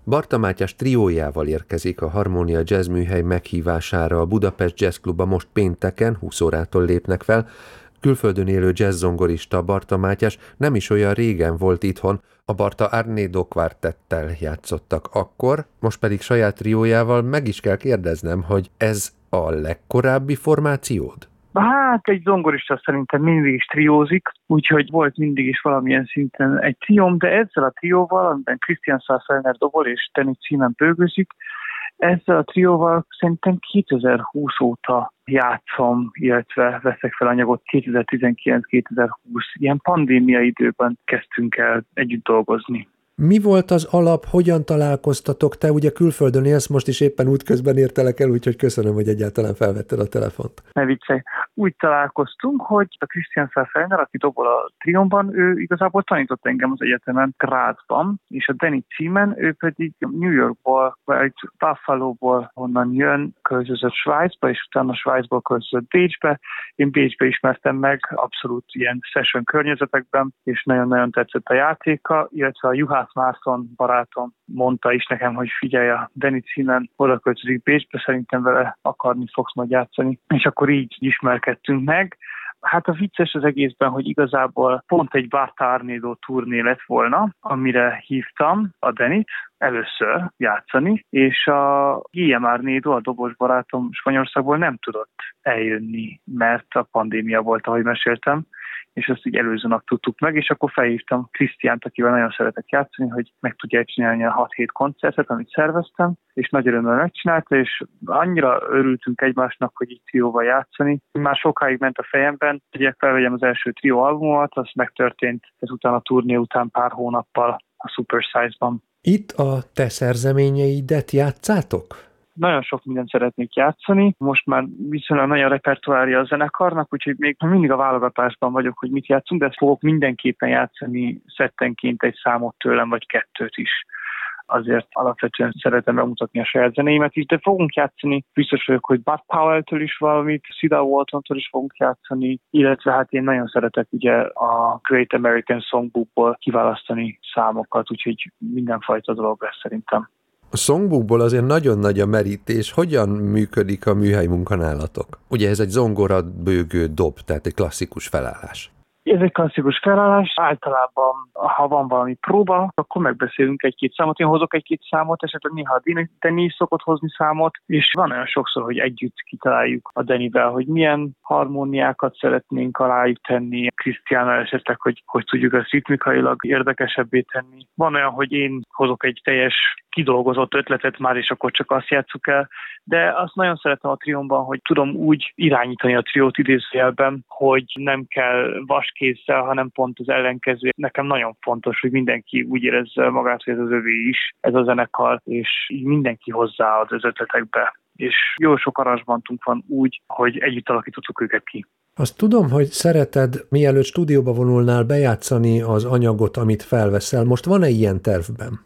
Barta Mátyás triójával érkezik a Harmónia Jazz műhely meghívására a Budapest Jazz Klubba most pénteken, 20 órától lépnek fel. Külföldön élő jazzzongorista Barta Mátyás nem is olyan régen volt itthon, a Barta Arnedo Quartettel játszottak akkor, most pedig saját triójával. Meg is kell kérdeznem, hogy ez a legkorábbi formációd? Hát egy zongorista szerintem mindig is triózik, úgyhogy volt mindig is valamilyen szinten egy trióm, de ezzel a trióval, amiben Christian Saar-Fellner dobol és Danny Ziman bőgőzik, ezzel a trióval szerintem 2020 óta játszom, illetve veszek fel anyagot 2019-2020. Ilyen pandémia időben kezdtünk el együtt dolgozni. Mi volt az alap, hogyan találkoztatok? Te ugye külföldön élsz, most is éppen útközben értelek el, úgyhogy köszönöm, hogy egyáltalán felvetted a telefont. Ne viccelj. Úgy találkoztunk, hogy a Christian Saar-Fellner, aki dobol a triómban, ő igazából tanított engem az egyetemen Grazban, és a Danny Ziman, ő pedig New Yorkból, vagy Buffalóból, onnan jön, költözött Svájcba, és utána Svájcból költözött Bécsbe. Én Bécsbe ismertem meg, abszolút ilyen session környezetekben, és nagyon-nagyon tetszett a játéka, illetve a Juhász Márton barátom mondta is nekem, hogy figyelj, a Danny Ziman oda költözik Bécsbe, szerintem vele akarni fogsz majd játszani. És akkor így ismerkedtünk meg. Hát a vicces az egészben, hogy igazából pont egy Barta Arnedo turné lett volna, amire hívtam a Dannyt először játszani, és a Guillem Arnedo, a dobos barátom Spanyolországból nem tudott eljönni, mert a pandémia volt, ahogy meséltem, és ezt így előző nap tudtuk meg, és akkor felhívtam Krisztiánt, akivel nagyon szeretek játszani, hogy meg tudja csinálni a 6-7 koncertet, amit szerveztem, és nagy örömmel megcsinálta, és annyira örültünk egymásnak, hogy így trióval játszani. Már sokáig ment a fejemben, hogy felvegyem az első trió albumomat, az megtörtént ezután a turné után pár hónappal a Super Size-ban. Itt a te szerzeményeidet játszátok? Nagyon sok mindent szeretnék játszani. Most már viszonylag nagyon repertoárja a zenekarnak, úgyhogy még mindig a válogatásban vagyok, hogy mit játszunk, de fogok mindenképpen játszani szettenként egy számot tőlem, vagy kettőt is. Azért alapvetően szeretem bemutatni a saját zenéimet is, de fogunk játszani. Biztos vagyok, hogy Bud Powell-től is valamit, Cedar Walton-tól is fogunk játszani, illetve hát én nagyon szeretek ugye a Great American Songbookból kiválasztani számokat, úgyhogy mindenfajta dolog lesz szerintem. A songbookból azért nagyon nagy a merítés. Hogyan működik a műhely munkanálatok? Ugye ez egy zongora bőgő dob, tehát egy klasszikus felállás. Ez egy klasszikus felállás. Általában, ha van valami próba, akkor megbeszélünk egy-két számot. Én hozok egy-két számot, esetleg néha a Danny is szokott hozni számot, és van olyan sokszor, hogy együtt kitaláljuk a Dannyvel, hogy milyen harmóniákat szeretnénk alájuk tenni, Krisztiánnal esetleg, hogy tudjuk ezt ritmikailag érdekesebbé tenni. Van olyan, hogy én hozok egy teljes kidolgozott ötletet már, és akkor csak azt játsszuk el, de azt nagyon szeretem a triómban, hogy tudom úgy irányítani a triót idézőjelben, hogy nem kell vaskézzel, hanem pont az ellenkező. Nekem nagyon fontos, hogy mindenki úgy érezze magát, hogy ez az övé is, ez a zenekar, és így mindenki hozzáad az ötletekbe. És jó sok aranzsmentunk van úgy, hogy együtt alakítottuk őket ki. Azt tudom, hogy szereted, mielőtt stúdióba vonulnál, bejátszani az anyagot, amit felveszel. Most van-e ilyen tervben?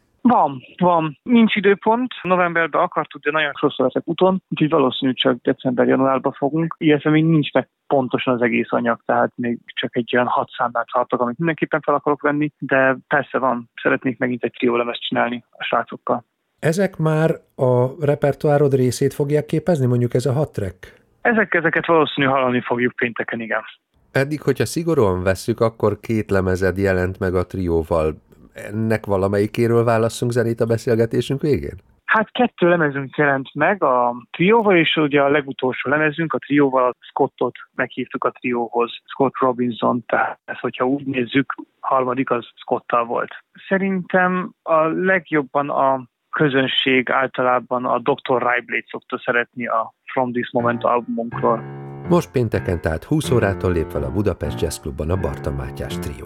Van. Nincs időpont. Novemberben akartuk, de nagyon sokszor leszek úton, úgyhogy valószínűleg csak december-januárban fogunk. Illetve még nincs meg pontosan az egész anyag, tehát még csak egy olyan 6 számát tartok, amit mindenképpen fel akarok venni, de persze van. Szeretnék megint egy triólemezt csinálni a srácokkal. Ezek már a repertoárod részét fogják képezni, mondjuk ez a 6 track? Ezeket valószínűleg hallani fogjuk pénteken, igen. Eddig, hogyha szigorúan vesszük, akkor 2 lemezed jelent meg a trióval. Ennek valamelyikéről válasszunk zenét a beszélgetésünk végén? Hát 2 lemezünk jelent meg a trióval, és ugye a legutolsó lemezünk a trióval Scottot meghívtuk a trióhoz, Scott Robinson, tehát hogyha úgy nézzük, harmadik az Scotttal volt. Szerintem a legjobban a közönség általában a Dr. Raiblade szokta szeretni a From This Moment albumunkról. Most pénteken, tehát 20 órától lép fel a Budapest Jazz Klubban a Barta Mátyás trió.